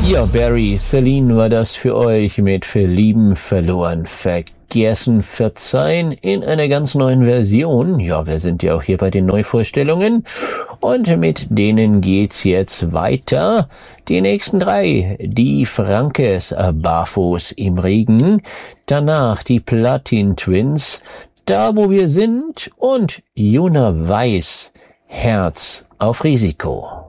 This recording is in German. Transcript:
Ja, Barry, Celine war das für euch mit Verlieben, verloren, vergessen, verzeihen in einer ganz neuen Version. Ja, wir sind ja auch hier bei den Neuvorstellungen und mit denen geht's jetzt weiter. Die nächsten drei, die Frankes, Barfuß im Regen, danach die Platin Twins, Da wo wir sind und Juna Weiß, Herz auf Risiko.